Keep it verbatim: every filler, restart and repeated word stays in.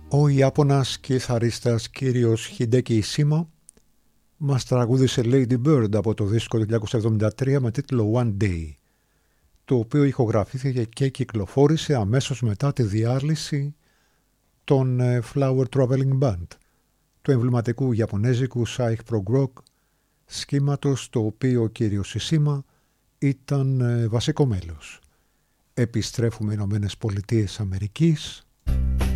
Ο Ιάπωνας κιθαρίστας κύριος Χιντέκι Ισίμα μας τραγούδισε Lady Bird από το δίσκο του χίλια εννιακόσια εβδομήντα τρία με τίτλο One Day, το οποίο ηχογραφήθηκε και κυκλοφόρησε αμέσως μετά τη διάλυση των Flower Traveling Band, του εμβληματικού ιαπωνέζικου Psych Prog Rock σχήματος, το οποίο ο κύριος Ισίμα ήταν βασικό μέλος. Επιστρέφουμε Ηνωμένες Πολιτείες Αμερικής.